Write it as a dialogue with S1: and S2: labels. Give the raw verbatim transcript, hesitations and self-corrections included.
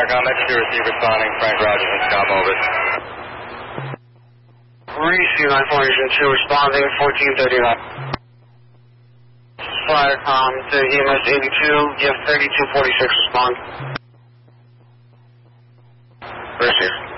S1: Firecom, X two receive responding. Frank Rogers and Scott over.
S2: Receive nine four two responding, fourteen thirty-nine. Firecom to E M S eighty-two, you have thirty-two forty-six respond. Receive.